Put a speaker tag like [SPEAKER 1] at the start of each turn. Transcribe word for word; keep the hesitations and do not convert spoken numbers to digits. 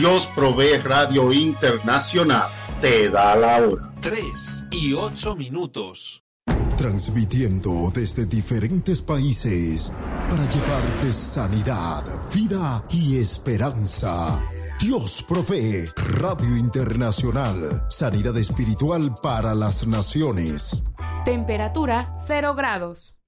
[SPEAKER 1] Dios Provee Radio Internacional te da la hora.
[SPEAKER 2] Tres y ocho minutos.
[SPEAKER 3] Transmitiendo desde diferentes países para llevarte sanidad, vida y esperanza. Dios Provee Radio Internacional. Sanidad espiritual para las naciones.
[SPEAKER 4] Temperatura cero grados.